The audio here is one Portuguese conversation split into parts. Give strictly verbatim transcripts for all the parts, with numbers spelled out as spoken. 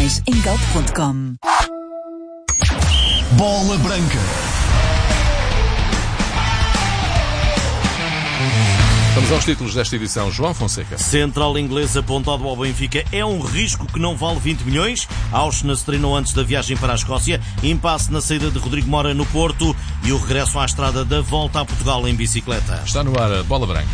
Condições em galp ponto com. Bola Branca. Vamos aos títulos desta edição. João Fonseca. Central inglês apontado ao Benfica é um risco que não vale vinte milhões. Auschner se treinou antes da viagem para a Escócia. Impasse na saída de Rodrigo Mora no Porto e o regresso à estrada da volta a Portugal em bicicleta. Está no ar a Bola Branca.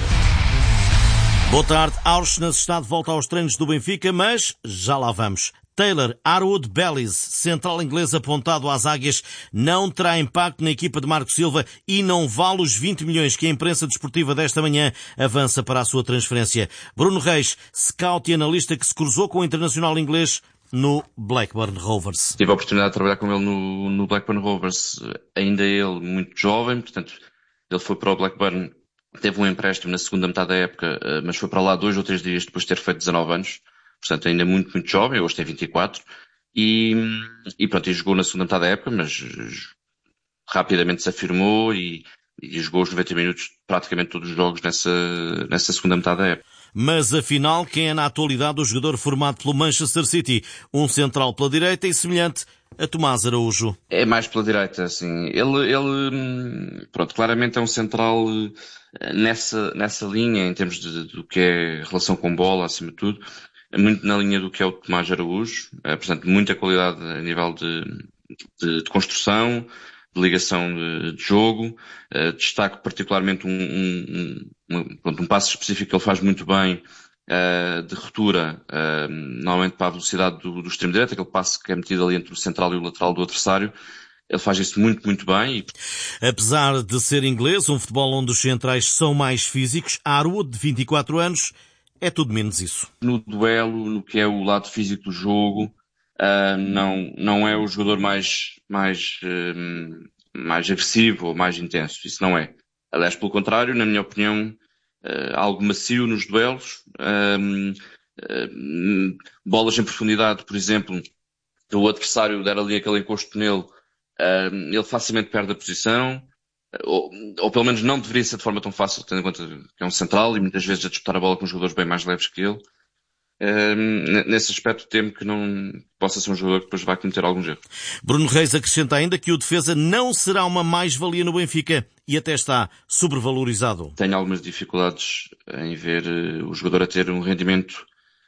Boa tarde. Auschner está de volta aos treinos do Benfica, mas já lá vamos. Taylor Harwood Bellis, central inglês apontado às águias, não terá impacto na equipa de Marco Silva e não vale os vinte milhões que a imprensa desportiva desta manhã avança para a sua transferência. Bruno Reis, scout e analista que se cruzou com o internacional inglês no Blackburn Rovers. Tive a oportunidade de trabalhar com ele no, no Blackburn Rovers, ainda ele muito jovem, portanto ele foi para o Blackburn, teve um empréstimo na segunda metade da época, mas foi para lá dois ou três dias depois de ter feito dezanove anos. Portanto, ainda muito, muito jovem, hoje tem vinte e quatro, e, e pronto, e jogou na segunda metade da época, mas rapidamente se afirmou e, e jogou os noventa minutos, praticamente todos os jogos nessa, nessa segunda metade da época. Mas afinal, quem é na atualidade o jogador formado pelo Manchester City? Um central pela direita e semelhante a Tomás Araújo. É mais pela direita, assim. Ele, ele pronto, claramente é um central nessa, nessa linha, em termos de, do que é relação com bola, acima de tudo. Muito na linha do que é o Tomás Araújo, é, portanto, muita qualidade a nível de, de, de construção, de ligação de, de jogo. Uh, destaco particularmente um, um, um, pronto, um passo específico que ele faz muito bem, uh, de ruptura, uh, normalmente para a velocidade do, do extremo direito, aquele passo que é metido ali entre o central e o lateral do adversário. Ele faz isso muito, muito bem. Apesar de ser inglês, um futebol onde os centrais são mais físicos, Harwood, de vinte e quatro anos, é tudo menos isso. No duelo, no que é o lado físico do jogo, uh, não, não é o jogador mais, mais, uh, mais agressivo ou mais intenso. Isso não é. Aliás, pelo contrário, na minha opinião, uh, algo macio nos duelos. Uh, uh, bolas em profundidade, por exemplo, o adversário der ali aquele encosto nele, uh, ele facilmente perde a posição. Ou, ou pelo menos não deveria ser de forma tão fácil, tendo em conta que é um central e muitas vezes a disputar a bola com jogadores bem mais leves que ele. Um, nesse aspecto temo que não possa ser um jogador que depois vai cometer alguns erros. Bruno Reis acrescenta ainda que o defesa não será uma mais-valia no Benfica e até está sobrevalorizado. Tenho algumas dificuldades em ver uh, o jogador a ter um rendimento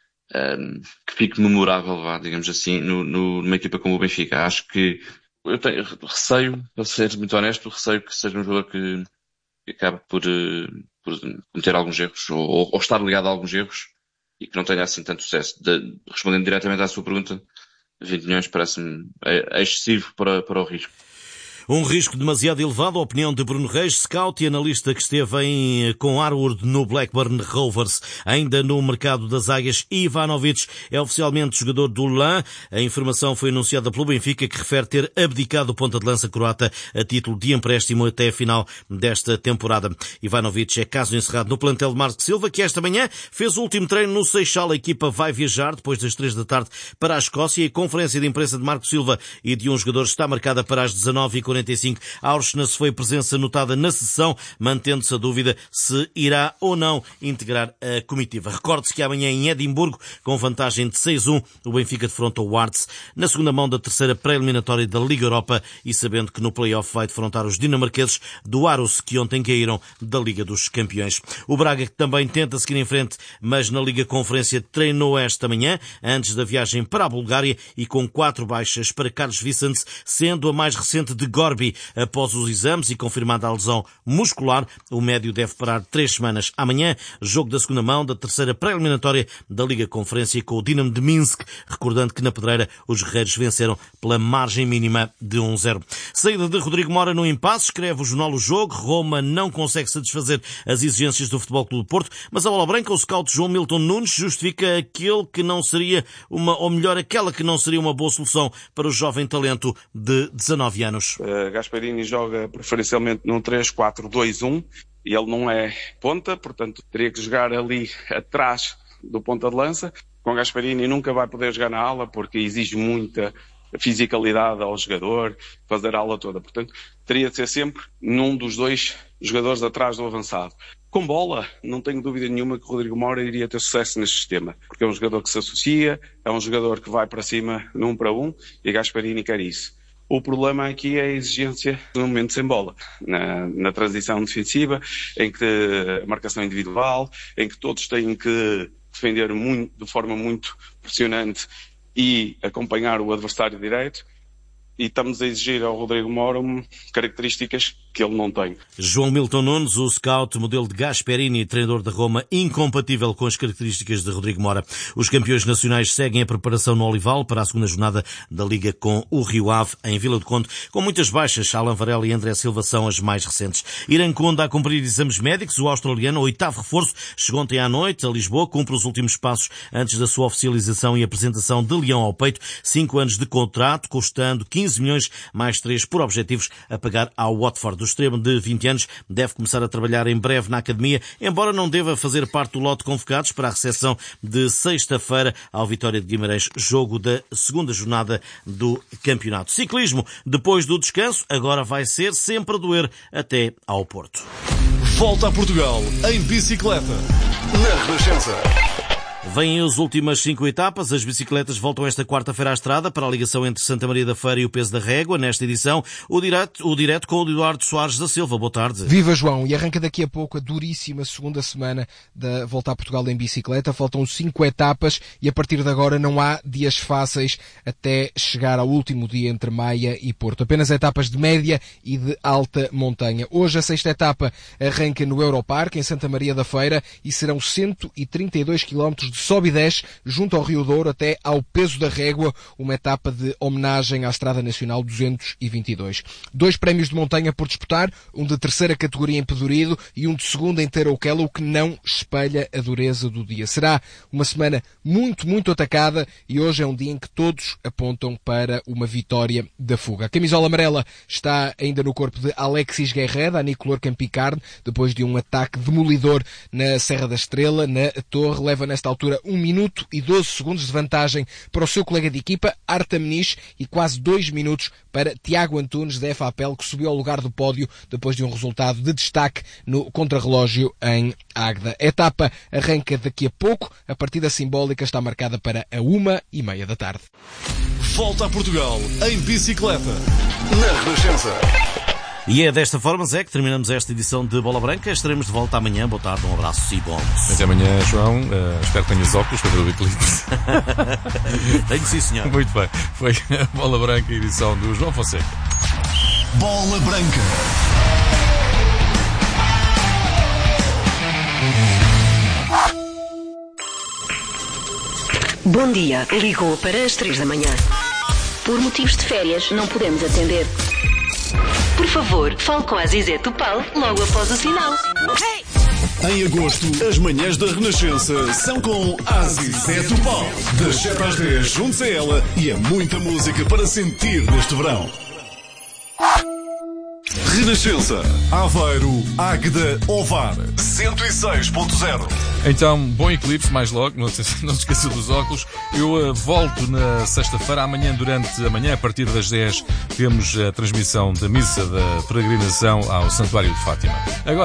um, que fique memorável, vá, digamos assim, no, no, numa equipa como o Benfica. Acho que eu tenho receio, para ser muito honesto, receio que seja um jogador que, que acabe por, por cometer alguns erros ou, ou estar ligado a alguns erros e que não tenha assim tanto sucesso. De, respondendo diretamente à sua pergunta, vinte milhões parece-me excessivo para, para o risco. Um risco demasiado elevado, a opinião de Bruno Reis, scout e analista que esteve em, com Harwood no Blackburn Rovers. Ainda no mercado das águias, Ivanovic é oficialmente jogador do Lã. A informação foi anunciada pelo Benfica, que refere ter abdicado o ponta de lança croata a título de empréstimo até a final desta temporada. Ivanovic é caso encerrado no plantel de Marco Silva, que esta manhã fez o último treino no Seixal. A equipa vai viajar depois das três da tarde para a Escócia e a conferência de imprensa de Marco Silva e de um jogador está marcada para as dezanove e quarenta e cinco. Auschner foi presença notada na sessão, mantendo-se a dúvida se irá ou não integrar a comitiva. Recorde-se que amanhã em Edimburgo, com vantagem de seis a um, o Benfica defronta o Hearts na segunda mão da terceira pré-eliminatória da Liga Europa e sabendo que no play-off vai defrontar os dinamarqueses do Aarhus, que ontem caíram da Liga dos Campeões. O Braga que também tenta seguir em frente, mas na Liga Conferência treinou esta manhã, antes da viagem para a Bulgária e com quatro baixas para Carlos Vicente, sendo a mais recente de Gorbi. Após os exames e confirmada a lesão muscular, o médio deve parar três semanas. Amanhã, jogo da segunda mão da terceira pré-eliminatória da Liga Conferência com o Dinamo de Minsk, recordando que na Pedreira os guerreiros venceram pela margem mínima de um a zero. Saída de Rodrigo Mora no impasse, escreve o jornal O Jogo. Roma não consegue satisfazer as exigências do Futebol Clube do Porto, mas a bola branca, o scout João Milton Nunes justifica aquele que não seria uma, ou melhor, aquela que não seria uma boa solução para o jovem talento de dezanove anos. Uh, Gasperini joga preferencialmente num três quatro dois um e ele não é ponta, portanto teria que jogar ali atrás do ponta de lança. Com Gasperini nunca vai poder jogar na ala porque exige muita fisicalidade ao jogador, fazer a ala toda. Portanto, teria de ser sempre num dos dois jogadores atrás do avançado. Com bola, não tenho dúvida nenhuma que o Rodrigo Mora iria ter sucesso neste sistema, porque é um jogador que se associa, é um jogador que vai para cima num para um, e Gasperini quer isso. O problema aqui é a exigência no momento sem bola, na, na transição defensiva, em que a marcação individual, em que todos têm que defender muito, de forma muito pressionante e acompanhar o adversário direito. E estamos a exigir ao Rodrigo Mora características que ele não tem. João Milton Nunes, o scout modelo de Gasperini, treinador da Roma, incompatível com as características de Rodrigo Mora. Os campeões nacionais seguem a preparação no Olival para a segunda jornada da Liga com o Rio Ave, em Vila do Conde, com muitas baixas. Alan Varela e André Silva são as mais recentes. Irã Conda a cumprir exames médicos. O australiano, o oitavo reforço, chegou ontem à noite a Lisboa, cumpre os últimos passos antes da sua oficialização e apresentação de leão ao peito. Cinco anos de contrato, custando quinze milhões, mais três por objetivos a pagar ao Watford. O extremo de vinte anos deve começar a trabalhar em breve na academia, embora não deva fazer parte do lote de convocados para a recepção de sexta-feira ao Vitória de Guimarães, jogo da segunda jornada do campeonato. Ciclismo, depois do descanso, agora vai ser sempre a doer até ao Porto. Volta a Portugal em bicicleta, na Renascença. Vêm as últimas cinco etapas. As bicicletas voltam esta quarta-feira à estrada para a ligação entre Santa Maria da Feira e o Peso da Régua. Nesta edição, o direto, o direto com o Eduardo Soares da Silva. Boa tarde. Viva, João. E arranca daqui a pouco a duríssima segunda semana da Volta a Portugal em bicicleta. Faltam cinco etapas e a partir de agora não há dias fáceis até chegar ao último dia entre Maia e Porto. Apenas etapas de média e de alta montanha. Hoje a sexta etapa arranca no Europarque, em Santa Maria da Feira, e serão cento e trinta e dois quilómetros de sobe e desce junto ao Rio Douro até ao Peso da Régua, uma etapa de homenagem à Estrada Nacional duzentos e vinte e dois. Dois prémios de montanha por disputar, um de terceira categoria em Pedurido e um de segunda em Tarouquela, o que não espelha a dureza do dia. Será uma semana muito, muito atacada e hoje é um dia em que todos apontam para uma vitória da fuga. A camisola amarela está ainda no corpo de Alexis Guerreiro, a Nicolor Campicarne, depois de um ataque demolidor na Serra da Estrela, na Torre. Leva nesta altura um minuto e doze segundos de vantagem para o seu colega de equipa, Arta Meniz, e quase dois minutos para Tiago Antunes, da F A P E L, que subiu ao lugar do pódio depois de um resultado de destaque no contrarrelógio em Águeda. A etapa arranca daqui a pouco. A partida simbólica está marcada para a uma e meia da tarde. Volta a Portugal em bicicleta, na Renascença. E é desta forma, Zé, que terminamos esta edição de Bola Branca. Estaremos de volta amanhã. Boa tarde, um abraço e bom almoço. Até amanhã, João. Uh, espero que tenhas óculos para ver o eclipse. Tenho sim, senhor. Muito bem. Foi a Bola Branca, edição do João Fonseca. Bola Branca. Bom dia. Ligou para as três da manhã. Por motivos de férias, não podemos atender. Por favor, fale com a Zizé Topal logo após o sinal. Hey! Em agosto, as manhãs da Renascença são com a Zizé Topal. Das sete às dez, junte-se a ela e há muita música para sentir neste verão. Renascença, Aveiro, Águeda, Ovar, cento e seis ponto zero. Então, bom eclipse, mais logo, não se, não se esqueça dos óculos. Eu uh, volto na sexta-feira, amanhã, durante a manhã, a partir das dez, temos a transmissão da missa da peregrinação ao Santuário de Fátima. Agora